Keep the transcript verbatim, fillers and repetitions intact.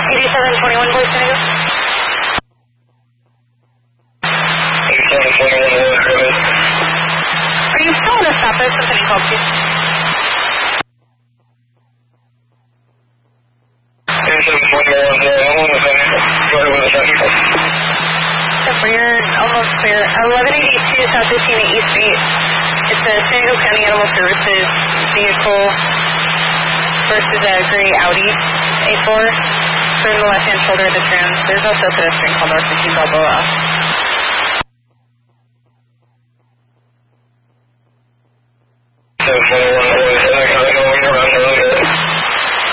eighty-seven twenty-one, voice San Diego. eighty-seven twenty-one, go ahead. Are you still in a stop? There's something called you. eighty-seven twenty-one, uh, hold on a second. Go ahead with a second. Yep, we're almost clear. eleven eighty-two South fifteen East Street. It's a San Diego County Animal Services vehicle versus a gray Audi A four. For the left-hand shoulder of the trim. There's also a pedestrian called North fifteen Balboa.